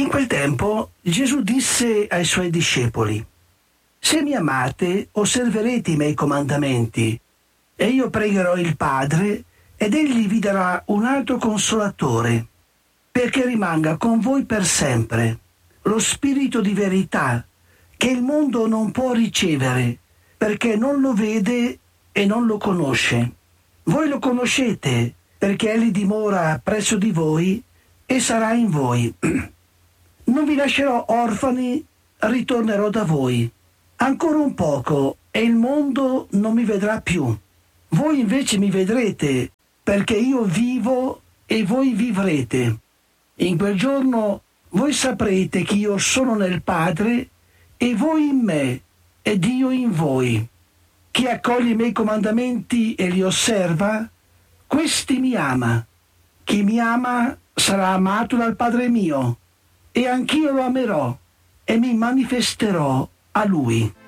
In quel tempo Gesù disse ai suoi discepoli: «Se mi amate, osserverete i miei comandamenti, e io pregherò il Padre, ed egli vi darà un altro consolatore, perché rimanga con voi per sempre, lo Spirito di verità, che il mondo non può ricevere, perché non lo vede e non lo conosce. Voi lo conoscete, perché egli dimora presso di voi e sarà in voi. Non vi lascerò orfani, ritornerò da voi. Ancora un poco e il mondo non mi vedrà più. Voi invece mi vedrete, perché io vivo e voi vivrete. In quel giorno voi saprete che io sono nel Padre e voi in me ed io in voi. Chi accoglie i miei comandamenti e li osserva, questi mi ama. Chi mi ama sarà amato dal Padre mio, e anch'io lo amerò e mi manifesterò a lui».